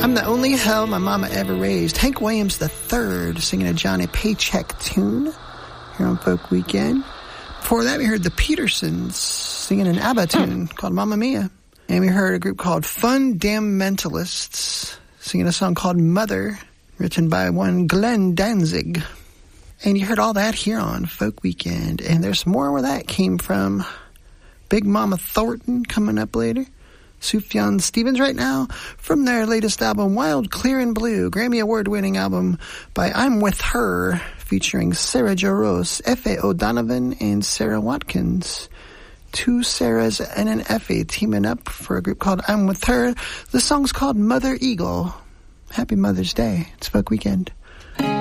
I'm the only hell my mama ever raised. Hank Williams III singing a Johnny Paycheck tune here on Folk Weekend. Before that, we heard the Petersons singing an ABBA tune called Mamma Mia. And we heard a group called Fundamentalists singing a song called Mother, written by one Glenn Danzig. And you heard all that here on Folk Weekend. And there's more where that came from. Big Mama Thornton coming up later. Sufjan Stevens right now from their latest album, Wild, Clear and Blue, Grammy Award-winning album by I'm With Her, featuring Sarah Jarosz, Effie O'Donovan, and Sarah Watkins. Two Sarahs and an Effie teaming up for a group called I'm With Her. The song's called Mother Eagle. Happy Mother's Day. It's Folk Weekend.